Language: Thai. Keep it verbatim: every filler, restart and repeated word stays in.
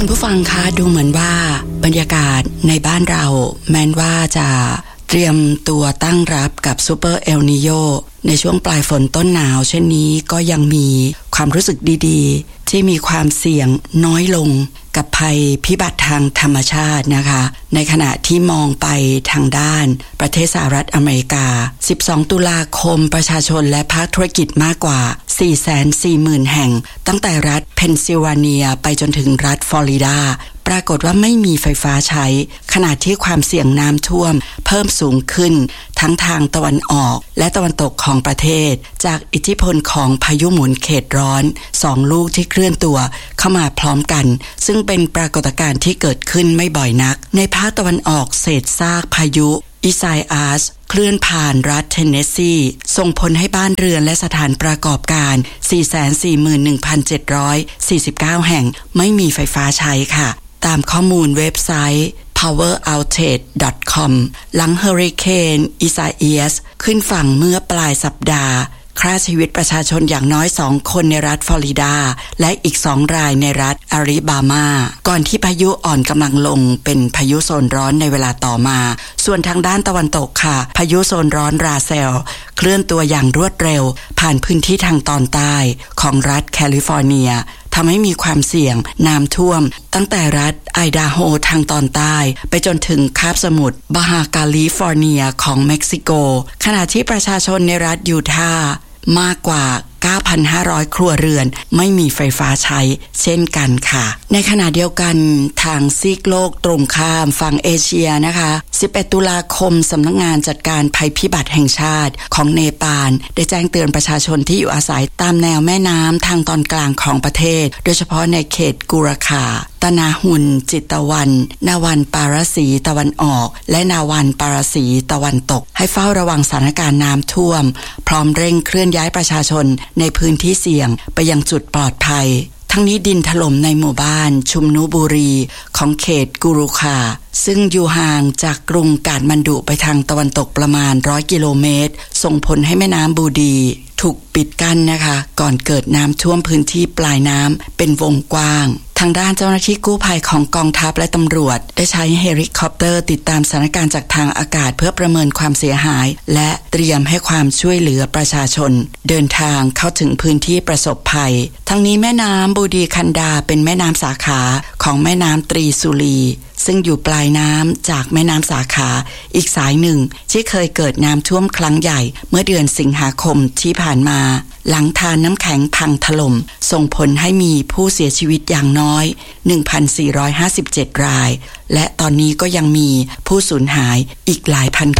คุณผู้ฟังคะดูเหมือนว่าบรรยากาศในบ้านเราแม้นว่าจะเตรียมตัวตั้งรับกับซูเปอร์เอลนีโญในช่วงปลายฝนต้นหนาวเช่นนี้ก็ยังมีความรู้สึกดีๆที่มีความเสี่ยงน้อยลงกับภัยพิบัติทางธรรมชาตินะคะในขณะที่มองไปทางด้านประเทศสหรัฐอเมริกาสิบสองตุลาคมประชาชนและภาคธุรกิจมากกว่า สี่แสนสี่หมื่น แห่งตั้งแต่รัฐเพนซิลเวเนียไปจนถึงรัฐฟลอริดาปรากฏว่าไม่มีไฟฟ้าใช้ขณะที่ความเสี่ยงน้ำท่วมเพิ่มสูงขึ้นทั้งทางตะวันออกและตะวันตกของประเทศจากอิทธิพลของพายุหมุนเขตร้อนสองลูกที่เคลื่อนตัวเข้ามาพร้อมกันซึ่งเป็นปรากฏการณ์ที่เกิดขึ้นไม่บ่อยนักในภาคตะวันออกเศษซากพายุอิไซอาสเคลื่อนผ่านรัฐเทนเนสซีส่งผลให้บ้านเรือนและสถานประกอบการ สี่แสนสี่หมื่นหนึ่งพันเจ็ดร้อยสี่สิบเก้า แห่งไม่มีไฟฟ้าใช้ค่ะตามข้อมูลเว็บไซต์ พาวเวอร์เอาท์เทจ ดอท คอม หลังเฮอริเคนอิซาเอียสขึ้นฝั่งเมื่อปลายสัปดาห์ฆ่าชีวิตประชาชนอย่างน้อยสองคนในรัฐฟลอริดาและอีกสองรายในรัฐอาริบามาก่อนที่พายุอ่อนกำลังลงเป็นพายุโซนร้อนในเวลาต่อมาส่วนทางด้านตะวันตกค่ะพายุโซนร้อนราเซลเคลื่อนตัวอย่างรวดเร็วผ่านพื้นที่ทางตอนใต้ของรัฐแคลิฟอร์เนียทำให้มีความเสี่ยงน้ำท่วมตั้งแต่รัฐไอดาโฮทางตอนใต้ไปจนถึงคาบสมุทรบาฮาแคลิฟอร์เนียของเม็กซิโกขณะที่ประชาชนในรัฐยูทาห์มากกว่า เก้าพันห้าร้อย ครัวเรือนไม่มีไฟฟ้าใช้เช่นกันค่ะในขณะเดียวกันทางซีกโลกตรงข้ามฝั่งเอเชียนะคะสิบเอ็ดตุลาคมสำนักงานจัดการภัยพิบัติแห่งชาติของเนปาลได้แจ้งเตือนประชาชนที่อยู่อาศัยตามแนวแม่น้ำทางตอนกลางของประเทศโดยเฉพาะในเขตกุราคาตนาหุนจิตตะวันนาวันปาราสีตะวันออกและนาวันปาราสีตะวันตกให้เฝ้าระวังสถานการณ์น้ำท่วมพร้อมเร่งเคลื่อนย้ายประชาชนในพื้นที่เสี่ยงไปยังจุดปลอดภัยทั้งนี้ดินถล่มในหมู่บ้านชุมนุบุรีของเขตกุรุคาซึ่งอยู่ห่างจากกรุงกาฐมันดุไปทางตะวันตกประมาณร้อยกิโลเมตรส่งผลให้แม่น้ำบูดีถูกปิดกั้นนะคะก่อนเกิดน้ำท่วมพื้นที่ปลายน้ำเป็นวงกว้างทางด้านเจ้าหน้าที่กู้ภัยของกองทัพและตำรวจได้ใช้เฮลิคอปเตอร์ติดตามสถานการณ์จากทางอากาศเพื่อประเมินความเสียหายและเตรียมให้ความช่วยเหลือประชาชนเดินทางเข้าถึงพื้นที่ประสบภัยทั้งนี้แม่น้ำบูดีคันดาเป็นแม่น้ำสาขาของแม่น้ำตรีสุรีซึ่งอยู่ปลายน้ำจากแม่น้ำสาขาอีกสายหนึ่งที่เคยเกิดน้ำท่วมครั้งใหญ่เมื่อเดือนสิงหาคมที่ผ่านมาหลังทานน้ำแข็งพังถล่มส่งผลให้มีผู้เสียชีวิตอย่างน้อย หนึ่งพันสี่ร้อยห้าสิบเจ็ด รายและตอนนี้ก็ยังมีผู้สูญหายอีกหลายพัน